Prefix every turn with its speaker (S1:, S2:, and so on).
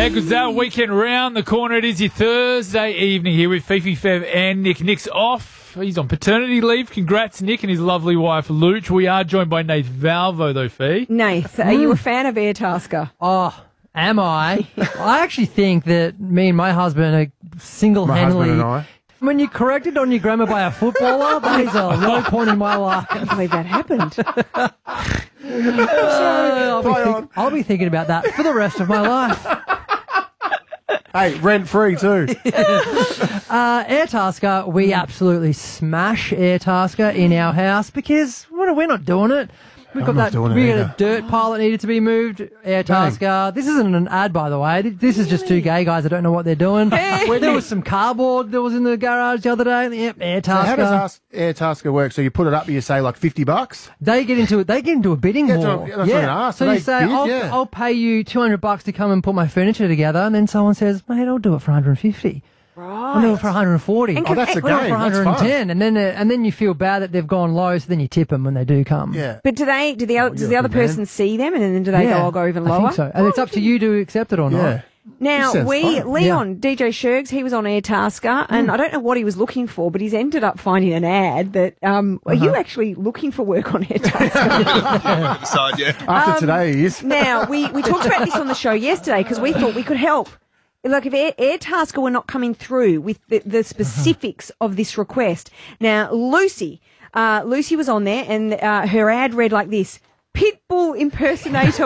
S1: How good's that? Weekend round the corner. It is your Thursday evening here with Fifi, Fev and Nick. Nick's off. He's on paternity leave. Congrats, Nick, and his lovely wife, Luch. We are joined by Nath Valvo, though, Fee.
S2: Nath, are you a fan of Airtasker?
S3: Oh, am I? I actually think that me and my husband are single-handedly...
S4: My husband and I.
S3: When you're corrected on your grammar by a footballer, that is a low point in my life.
S2: I can't believe that happened.
S3: I'll be thinking about that for the rest of my life.
S4: Hey, rent-free too.
S3: Airtasker, we absolutely smash Airtasker in our house because we're not doing it. We've got
S4: not doing it
S3: we got a
S4: either.
S3: dirt pile that needed to be moved. Airtasker. This isn't an ad, by the way. This is just two gay guys that don't know what they're doing. There was some cardboard that was in the garage the other day. Yep, Airtasker.
S4: So how does Airtasker work? So you put it up, you say like $50?
S3: They get into a bidding
S4: Yeah,
S3: war.
S4: that's what I asked.
S3: So
S4: They
S3: you say,
S4: bid,
S3: I'll pay you $200 to come and put my furniture together, and then someone says, mate, I'll do it for $150.
S2: Right.
S3: I'll do it for $140.
S2: And
S4: Oh, that's a
S3: I'll do it
S4: game.
S3: for
S4: That's
S3: $110,
S4: fun.
S3: and then you feel bad that they've gone low, so then you tip them when they do come.
S4: Yeah.
S2: But does the other
S4: you're a good man.
S2: person see them and then do they go, I'll go even lower?
S3: I think so. And it's up to you to accept it or not.
S4: Yeah.
S2: Now,
S4: This sounds fun.
S2: Leon, DJ Shergs, he was on Airtasker, and I don't know what he was looking for, but he's ended up finding an ad that, are you actually looking for work on Airtasker?
S5: Side, yeah.
S4: After today he is.
S2: Now, we talked about this on the show yesterday because we thought we could help. Like if Airtasker were not coming through with the specifics of this request. Now, Lucy was on there and her ad read like this: Pitbull impersonator